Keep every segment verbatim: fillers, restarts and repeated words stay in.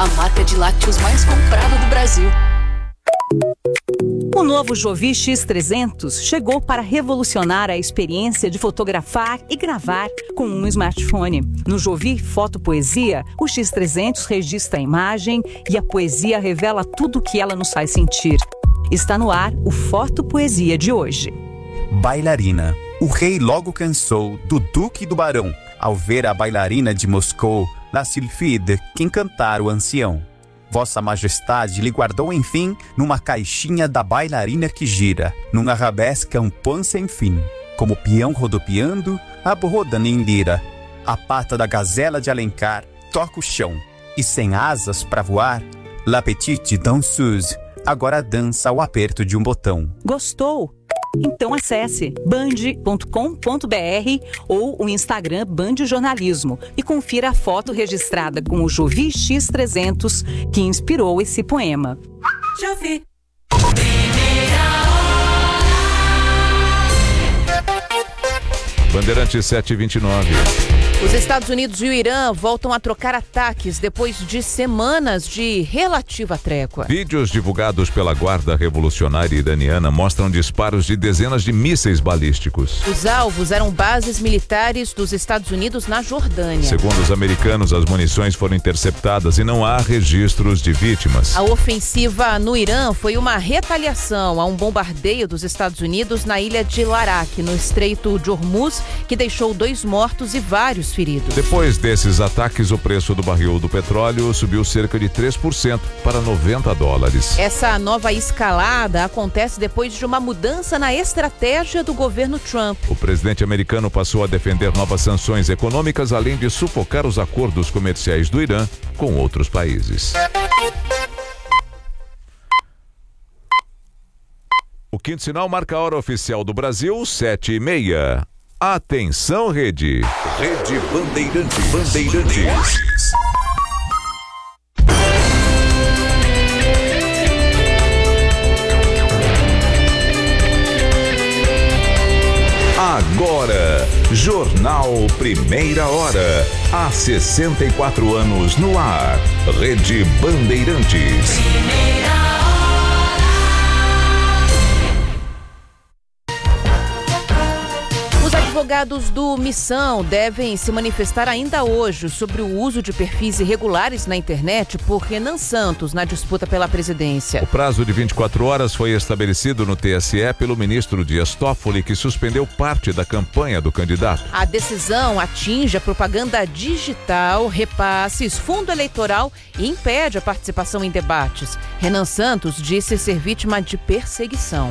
a marca de lácteos mais comprada do Brasil. O novo Jovi X trezentos chegou para revolucionar a experiência de fotografar e gravar com um smartphone. No Jovi Foto Poesia, o X trezentos registra a imagem e a poesia revela tudo o que ela nos faz sentir. Está no ar o Foto Poesia de hoje. Bailarina. O rei logo cansou do Duque do Barão ao ver a bailarina de Moscou, La Sylphide, que encantar o ancião. Vossa Majestade lhe guardou, enfim, numa caixinha da bailarina que gira, num arabesque um pão sem fim, como peão rodopiando, abo rodando em lira. A pata da gazela de Alencar toca o chão, e sem asas pra voar, La Petite Danseuse agora dança ao aperto de um botão. Gostou? Então acesse band ponto com ponto br ou o Instagram Band Jornalismo e confira a foto registrada com o Jovi X trezentos que inspirou esse poema. Jovi. Bandeirantes sete e vinte e nove. Os Estados Unidos e o Irã voltam a trocar ataques depois de semanas de relativa trégua. Vídeos divulgados pela Guarda Revolucionária Iraniana mostram disparos de dezenas de mísseis balísticos. Os alvos eram bases militares dos Estados Unidos na Jordânia. Segundo os americanos, as munições foram interceptadas e não há registros de vítimas. A ofensiva no Irã foi uma retaliação a um bombardeio dos Estados Unidos na ilha de Larak, no Estreito de Hormuz, que deixou dois mortos e vários feridos. Depois desses ataques, o preço do barril do petróleo subiu cerca de três por cento para noventa dólares. Essa nova escalada acontece depois de uma mudança na estratégia do governo Trump. O presidente americano passou a defender novas sanções econômicas, além de sufocar os acordos comerciais do Irã com outros países. O quinto sinal marca a hora oficial do Brasil, sete e meia. Atenção, Rede. Rede Bandeirantes. Bandeirantes. Agora, Jornal Primeira Hora. Há sessenta e quatro anos no ar. Rede Bandeirantes. Advogados do Missão devem se manifestar ainda hoje sobre o uso de perfis irregulares na internet por Renan Santos na disputa pela presidência. O prazo de vinte e quatro horas foi estabelecido no T S E pelo ministro Dias Toffoli, que suspendeu parte da campanha do candidato. A decisão atinge a propaganda digital, repasses, fundo eleitoral e impede a participação em debates. Renan Santos disse ser vítima de perseguição.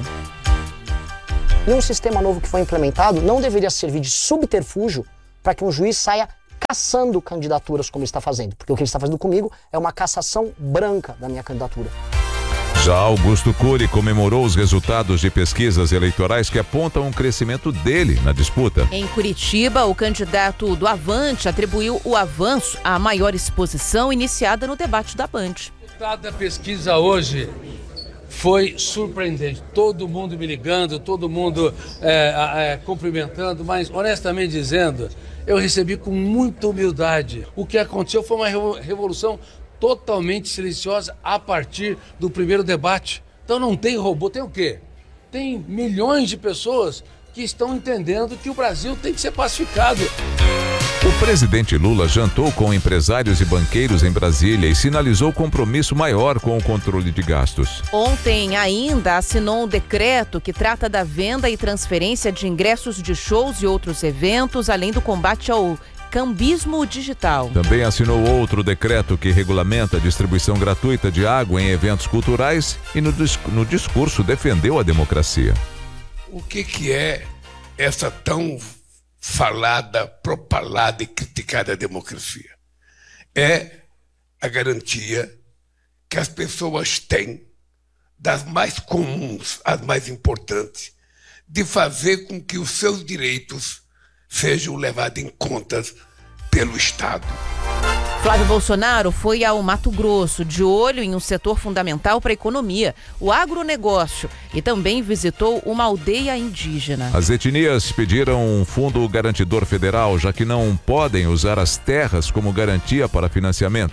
E um sistema novo que foi implementado não deveria servir de subterfúgio para que um juiz saia caçando candidaturas como ele está fazendo. Porque o que ele está fazendo comigo é uma cassação branca da minha candidatura. Já Augusto Cury comemorou os resultados de pesquisas eleitorais que apontam um crescimento dele na disputa. Em Curitiba, o candidato do Avante atribuiu o avanço à maior exposição iniciada no debate da Band. O resultado da pesquisa hoje foi surpreendente, todo mundo me ligando, todo mundo é, é, cumprimentando, mas honestamente dizendo, eu recebi com muita humildade. O que aconteceu foi uma revolução totalmente silenciosa a partir do primeiro debate. Então não tem robô, tem o quê? Tem milhões de pessoas que estão entendendo que o Brasil tem que ser pacificado. O presidente Lula jantou com empresários e banqueiros em Brasília e sinalizou compromisso maior com o controle de gastos. Ontem ainda assinou um decreto que trata da venda e transferência de ingressos de shows e outros eventos, além do combate ao cambismo digital. Também assinou outro decreto que regulamenta a distribuição gratuita de água em eventos culturais e no, no discurso defendeu a democracia. O que que é essa tão falada, propalada e criticada democracia? É a garantia que as pessoas têm, das mais comuns às mais importantes, de fazer com que os seus direitos sejam levados em conta pelo Estado. Flávio Bolsonaro foi ao Mato Grosso, de olho em um setor fundamental para a economia, o agronegócio, e também visitou uma aldeia indígena. As etnias pediram um fundo garantidor federal, já que não podem usar as terras como garantia para financiamentos.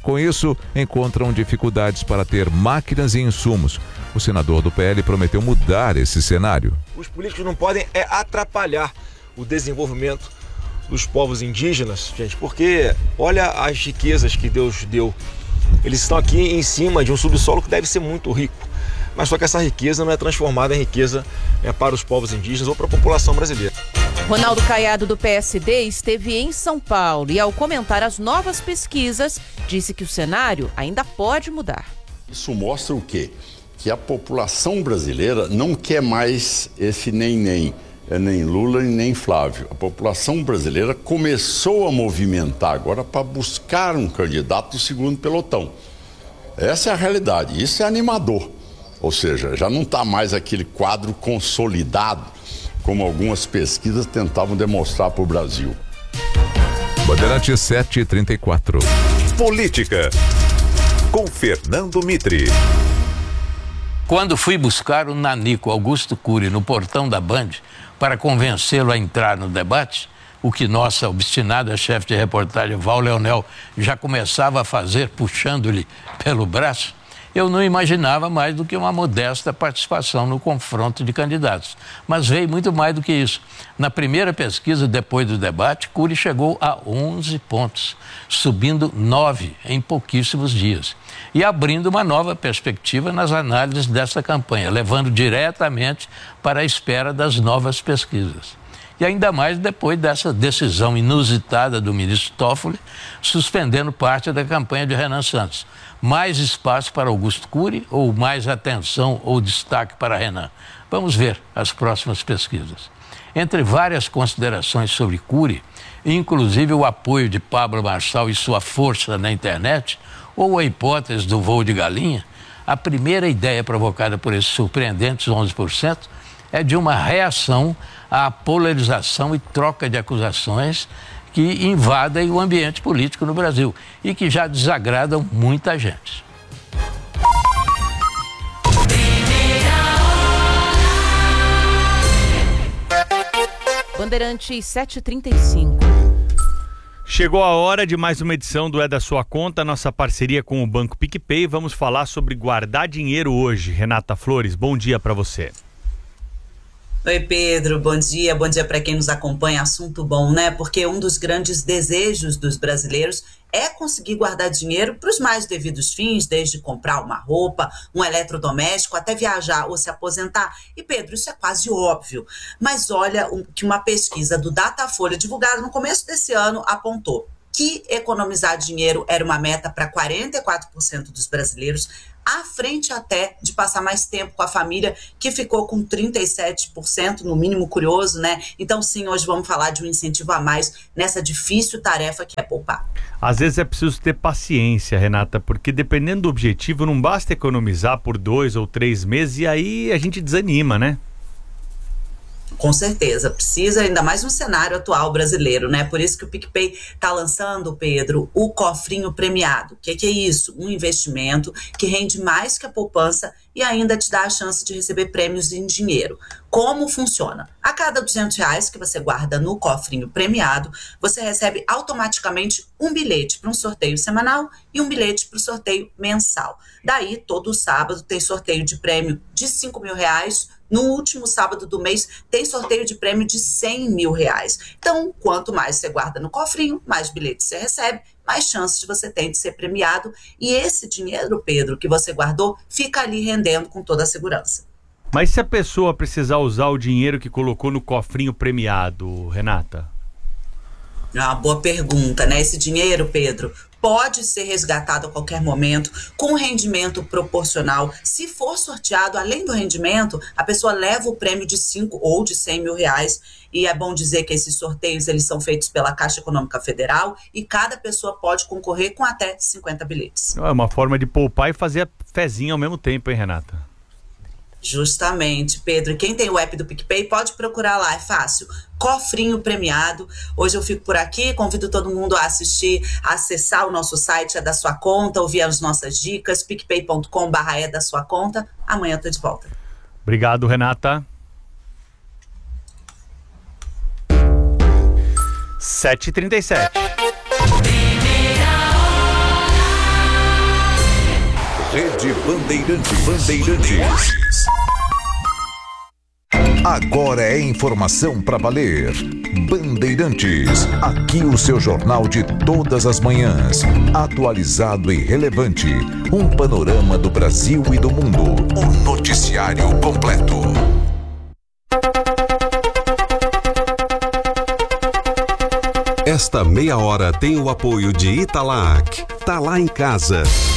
Com isso, encontram dificuldades para ter máquinas e insumos. O senador do P L prometeu mudar esse cenário. Os políticos não podem é, atrapalhar o desenvolvimento dos povos indígenas, gente, porque olha as riquezas que Deus deu. Eles estão aqui em cima de um subsolo que deve ser muito rico, mas só que essa riqueza não é transformada em riqueza é, para os povos indígenas ou para a população brasileira. Ronaldo Caiado, do P S D, esteve em São Paulo e, ao comentar as novas pesquisas, disse que o cenário ainda pode mudar. Isso mostra o quê? Que a população brasileira não quer mais esse nem-nem, nem Lula e nem Flávio. A população brasileira começou a movimentar agora para buscar um candidato do segundo pelotão. Essa é a realidade, isso é animador. Ou seja, já não está mais aquele quadro consolidado, como algumas pesquisas tentavam demonstrar para o Brasil. Bandeirante sete e trinta e quatro. Política, com Fernando Mitre. Quando fui buscar o nanico Augusto Cury no portão da Band para convencê-lo a entrar no debate, o que nossa obstinada chefe de reportagem Val Leonel já começava a fazer puxando-lhe pelo braço, eu não imaginava mais do que uma modesta participação no confronto de candidatos. Mas veio muito mais do que isso. Na primeira pesquisa, depois do debate, Cury chegou a onze pontos, subindo nove em pouquíssimos dias. E abrindo uma nova perspectiva nas análises dessa campanha, levando diretamente para a espera das novas pesquisas. E ainda mais depois dessa decisão inusitada do ministro Toffoli, suspendendo parte da campanha de Renan Santos. Mais espaço para Augusto Cury ou mais atenção ou destaque para Renan? Vamos ver as próximas pesquisas. Entre várias considerações sobre Cury, inclusive o apoio de Pablo Marçal e sua força na internet, ou a hipótese do voo de galinha, a primeira ideia provocada por esses surpreendentes onze por cento é de uma reação à polarização e troca de acusações que invadem o ambiente político no Brasil e que já desagradam muita gente. Bandeirantes sete e trinta e cinco. Chegou a hora de mais uma edição do É da Sua Conta, nossa parceria com o Banco PicPay. Vamos falar sobre guardar dinheiro hoje. Renata Flores, bom dia para você. Oi, Pedro, bom dia, bom dia para quem nos acompanha. Assunto bom, né? Porque um dos grandes desejos dos brasileiros é conseguir guardar dinheiro para os mais devidos fins, desde comprar uma roupa, um eletrodoméstico, até viajar ou se aposentar. E, Pedro, isso é quase óbvio. Mas olha um, que uma pesquisa do Datafolha, divulgada no começo desse ano, apontou que economizar dinheiro era uma meta para quarenta e quatro por cento dos brasileiros, à frente até de passar mais tempo com a família, que ficou com trinta e sete por cento, no mínimo curioso, né? Então, sim, hoje vamos falar de um incentivo a mais nessa difícil tarefa que é poupar. Às vezes é preciso ter paciência, Renata, porque dependendo do objetivo, não basta economizar por dois ou três meses e aí a gente desanima, né? Com certeza, precisa, ainda mais no cenário atual brasileiro, né? Por isso que o PicPay está lançando, Pedro, o cofrinho premiado. O que, que é isso? Um investimento que rende mais que a poupança e ainda te dá a chance de receber prêmios em dinheiro. Como funciona? A cada duzentos reais que você guarda no cofrinho premiado, você recebe automaticamente um bilhete para um sorteio semanal e um bilhete para o sorteio mensal. Daí, todo sábado tem sorteio de prêmio de cinco mil reais. No último sábado do mês, tem sorteio de prêmio de cem mil reais. Então, quanto mais você guarda no cofrinho, mais bilhetes você recebe, mais chances você tem de ser premiado. E esse dinheiro, Pedro, que você guardou, fica ali rendendo com toda a segurança. Mas se a pessoa precisar usar o dinheiro que colocou no cofrinho premiado, Renata? É uma boa pergunta, né? Esse dinheiro, Pedro, pode ser resgatado a qualquer momento, com rendimento proporcional. Se for sorteado, além do rendimento, a pessoa leva o prêmio de cinco ou de cem mil reais. E é bom dizer que esses sorteios eles são feitos pela Caixa Econômica Federal e cada pessoa pode concorrer com até cinquenta bilhetes. É uma forma de poupar e fazer a fezinha ao mesmo tempo, hein, Renata? Justamente, Pedro. E quem tem o app do PicPay pode procurar lá, é fácil. Cofrinho premiado. Hoje eu fico por aqui, convido todo mundo a assistir, a acessar o nosso site, é da sua conta, ouvir as nossas dicas, picpay ponto com barra é da sua conta. Amanhã eu tô de volta. Obrigado, Renata. sete e trinta e sete. Bandeirantes. Bandeirantes. Agora é informação para valer. Bandeirantes, aqui o seu jornal de todas as manhãs, atualizado e relevante, um panorama do Brasil e do mundo, o noticiário completo. Esta meia hora tem o apoio de Italac. Tá lá em casa.